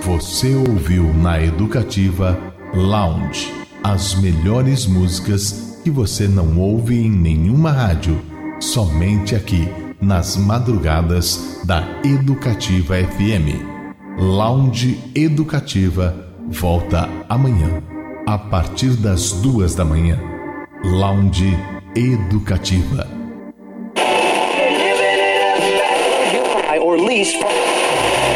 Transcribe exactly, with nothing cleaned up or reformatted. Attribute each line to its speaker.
Speaker 1: Você ouviu na Educativa Lounge as melhores músicas que você não ouve em nenhuma rádio, somente aqui nas madrugadas da Educativa F M. Lounge Educativa volta amanhã a partir das duas da manhã. Lounge Educativa.
Speaker 2: Or least